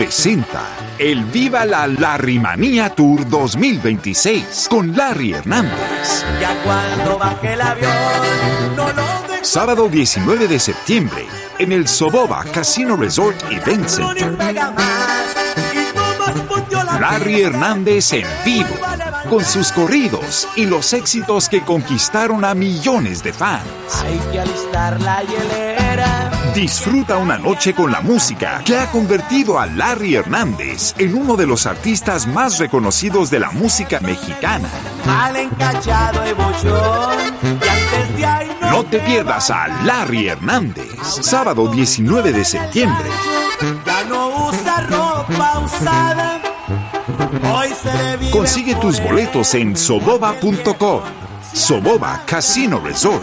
presenta el Viva la Larrymanía Tour 2026 con Larry Hernández. Ya cuando baje el avión, Sábado 19 de septiembre en el Soboba Casino Resort Event Center. Larry Hernández en vivo, con sus corridos y los éxitos que conquistaron a millones de fans. Hay que alistar la hielera. Disfruta una noche con la música que ha convertido a Larry Hernández en uno de los artistas más reconocidos de la música mexicana. Mal encachado y bochón, y antes de ahí No te pierdas a Larry Hernández, sábado 19 de septiembre. ya no usa ropa usada. Hoy se le vive. Consigue tus boletos en soboba.com. Soboba Casino Resort.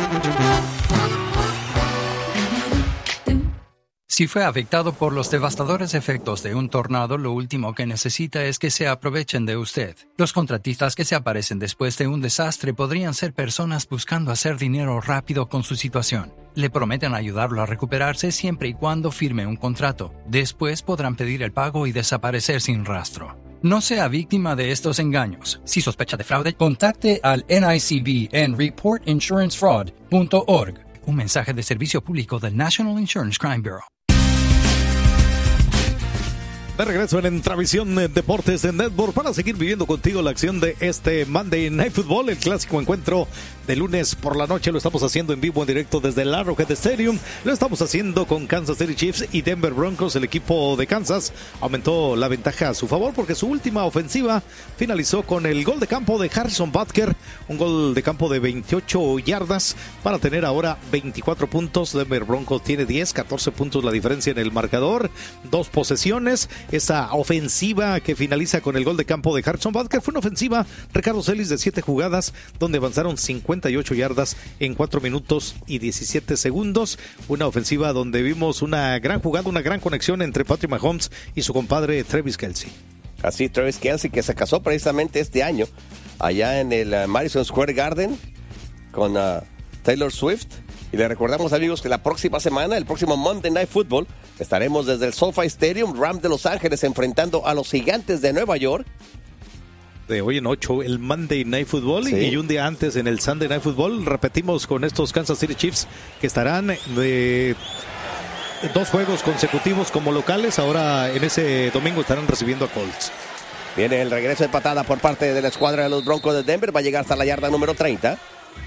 Si fue afectado por los devastadores efectos de un tornado, lo último que necesita es que se aprovechen de usted. Los contratistas que se aparecen después de un desastre podrían ser personas buscando hacer dinero rápido con su situación. Le prometen ayudarlo a recuperarse siempre y cuando firme un contrato. Después podrán pedir el pago y desaparecer sin rastro. No sea víctima de estos engaños. Si sospecha de fraude, contacte al NICB en reportinsurancefraud.org. Un mensaje de servicio público del National Insurance Crime Bureau. De regreso en Entravisión Deportes de Network para seguir viviendo contigo la acción de este Monday Night Football, el clásico encuentro de lunes por la noche. Lo estamos haciendo en vivo, en directo desde el Arrowhead Stadium. Lo estamos haciendo con Kansas City Chiefs y Denver Broncos. El equipo de Kansas aumentó la ventaja a su favor porque su última ofensiva finalizó con el gol de campo de Harrison Butker, un gol de campo de 28 yardas para tener ahora 24 puntos. Denver Broncos tiene 10, 14 puntos la diferencia en el marcador, 2 posesiones. Esa ofensiva que finaliza con el gol de campo de Harrison Butker fue una ofensiva, Ricardo Celis, de 7 jugadas, donde avanzaron 58 yardas en 4 minutos y 17 segundos. Una ofensiva donde vimos una gran jugada, una gran conexión entre Patrick Mahomes y su compadre Travis Kelce. Así, Travis Kelce, que se casó precisamente este año allá en el Madison Square Garden con Taylor Swift. Y le recordamos, amigos, que la próxima semana, el próximo Monday Night Football, estaremos desde el SoFi Stadium, Rams de Los Ángeles, enfrentando a los Gigantes de Nueva York. De hoy en 8, el Monday Night Football, sí. Y un día antes en el Sunday Night Football. Repetimos con estos Kansas City Chiefs que estarán de 2 juegos consecutivos como locales. Ahora en ese domingo estarán recibiendo a Colts. Viene el regreso de patada por parte de la escuadra de los Broncos de Denver. Va a llegar hasta la yarda número 30.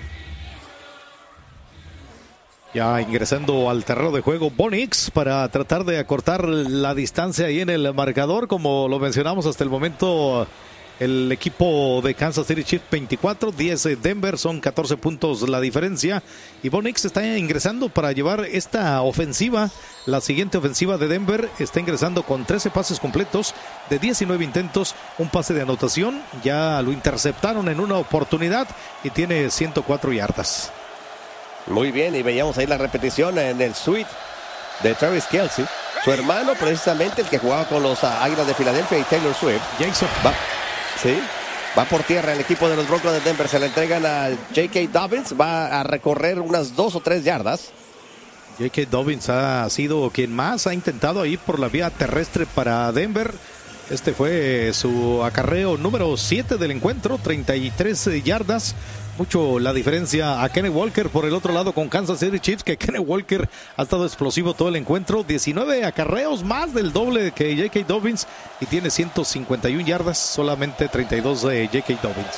Ya ingresando al terreno de juego Bo Nix para tratar de acortar la distancia ahí en el marcador. Como lo mencionamos hasta el momento, el equipo de Kansas City Chiefs 24, 10 Denver, son 14 puntos la diferencia. Y Bo Nix está ingresando para llevar esta ofensiva. La siguiente ofensiva de Denver está ingresando con 13 pases completos de 19 intentos, un pase de anotación. Ya lo interceptaron en una oportunidad y tiene 104 yardas. Muy bien, y veíamos ahí la repetición en el suite de Travis Kelce. Su hermano, precisamente, el que jugaba con los Águilas de Filadelfia, y Taylor Swift. Jason. Va por tierra el equipo de los Broncos de Denver. Se le entregan a J.K. Dobbins. Va a recorrer unas 2 o 3 yardas. J.K. Dobbins ha sido quien más ha intentado ir por la vía terrestre para Denver. Este fue su acarreo número 7 del encuentro, 33 yardas. Mucho la diferencia a Kenneth Walker por el otro lado con Kansas City Chiefs, que Kenneth Walker ha estado explosivo todo el encuentro. 19 acarreos, más del doble que J.K. Dobbins, y tiene 151 yardas, solamente 32 de J.K. Dobbins.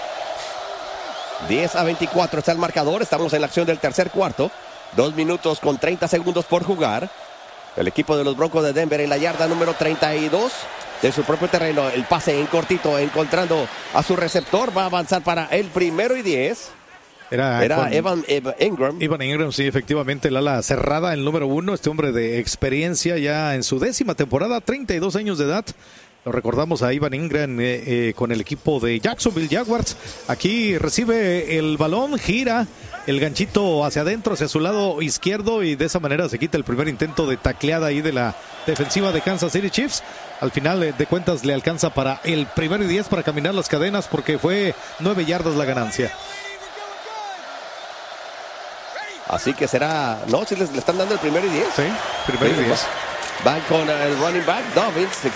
10-24 está el marcador. Estamos en la acción del tercer cuarto. 2 minutos con 30 segundos por jugar. El equipo de los Broncos de Denver en la yarda número 32 de su propio terreno. El pase en cortito, encontrando a su receptor. Va a avanzar para el 1º y 10. Era Evan Ingram. Evan Ingram, sí, efectivamente, el ala cerrada, el número 1. Este hombre de experiencia ya en su 10ª temporada, 32 años de edad. Lo recordamos a Evan Ingram con el equipo de Jacksonville Jaguars. Aquí recibe el balón, gira el ganchito hacia adentro, hacia su lado izquierdo, y de esa manera se quita el primer intento de tacleada ahí de la defensiva de Kansas City Chiefs. Al final de cuentas le alcanza para el 1º y 10 para caminar las cadenas, porque fue 9 yardas la ganancia. Así que será... No, si le están dando el 1º y 10. Sí, 1º y 10. Van con el running back, Dobbins.